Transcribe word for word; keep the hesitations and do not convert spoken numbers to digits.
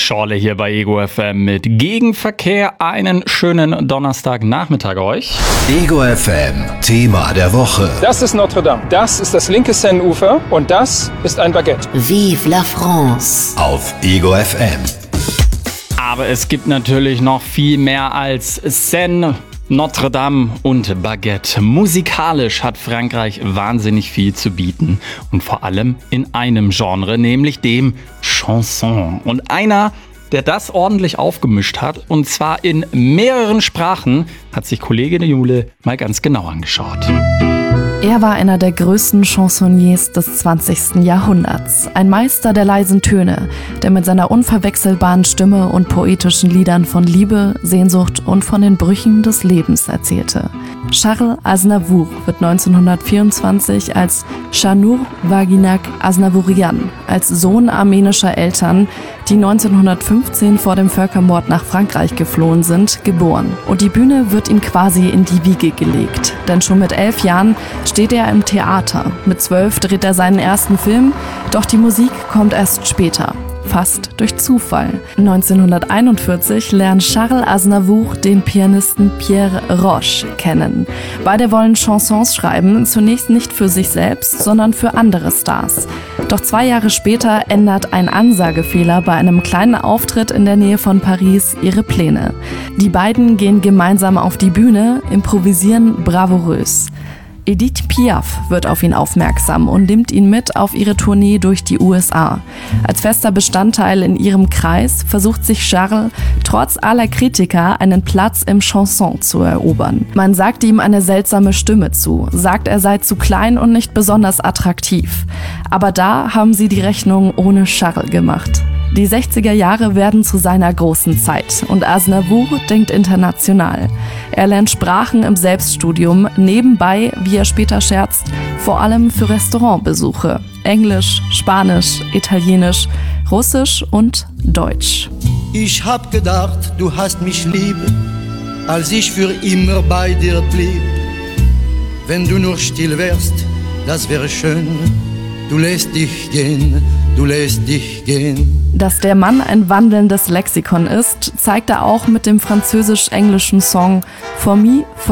Schorle hier bei Ego F M mit Gegenverkehr. Einen schönen Donnerstagnachmittag euch. Ego F M, Thema der Woche. Das ist Notre Dame, das ist das linke Seineufer und das ist ein Baguette. Vive la France. Auf Ego F M. Aber es gibt natürlich noch viel mehr als Seine, Notre Dame und Baguette. Musikalisch hat Frankreich wahnsinnig viel zu bieten und vor allem in einem Genre, nämlich dem Chanson. Und einer, der das ordentlich aufgemischt hat, und zwar in mehreren Sprachen, hat sich Kollegin Jule mal ganz genau angeschaut. Er war einer der größten Chansonniers des zwanzigsten Jahrhunderts. Ein Meister der leisen Töne, der mit seiner unverwechselbaren Stimme und poetischen Liedern von Liebe, Sehnsucht und von den Brüchen des Lebens erzählte. Charles Aznavour wird neunzehnhundertvierundzwanzig als Chanur Vaginak Aznavourian, als Sohn armenischer Eltern, die neunzehnhundertfünfzehn vor dem Völkermord nach Frankreich geflohen sind, geboren. Und die Bühne wird ihm quasi in die Wiege gelegt. Denn schon mit elf Jahren steht er im Theater. Mit zwölf dreht er seinen ersten Film, doch die Musik kommt erst später. Fast durch Zufall. neunzehnhunderteinundvierzig lernt Charles Aznavour den Pianisten Pierre Roche kennen. Beide wollen Chansons schreiben, zunächst nicht für sich selbst, sondern für andere Stars. Doch zwei Jahre später ändert ein Ansagefehler bei einem kleinen Auftritt in der Nähe von Paris ihre Pläne. Die beiden gehen gemeinsam auf die Bühne, improvisieren bravourös. Edith Piaf wird auf ihn aufmerksam und nimmt ihn mit auf ihre Tournee durch die U S A. Als fester Bestandteil in ihrem Kreis versucht sich Charles, trotz aller Kritiker, einen Platz im Chanson zu erobern. Man sagt ihm eine seltsame Stimme zu, sagt, er sei zu klein und nicht besonders attraktiv. Aber da haben sie die Rechnung ohne Charles gemacht. Die sechziger Jahre werden zu seiner großen Zeit und Aznavour denkt international. Er lernt Sprachen im Selbststudium, nebenbei, wie er später scherzt, vor allem für Restaurantbesuche. Englisch, Spanisch, Italienisch, Russisch und Deutsch. Ich hab gedacht, du hast mich lieb, als ich für immer bei dir blieb. Wenn du nur still wärst, das wäre schön. Du lässt dich gehen, du lässt dich gehen. Dass der Mann ein wandelndes Lexikon ist, zeigt er auch mit dem französisch-englischen Song For Me,